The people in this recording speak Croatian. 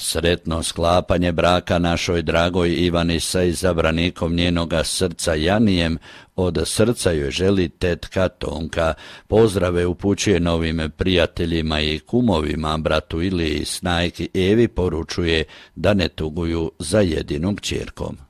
Sretno sklapanje braka našoj dragoj Ivani sa izabranikom njenoga srca Janijem, od srca joj želi tetka Tonka. Pozdrave upućuje novim prijateljima i kumovima, bratu Iliji, snajki Evi poručuje da ne tuguju za jedinom kćerkom.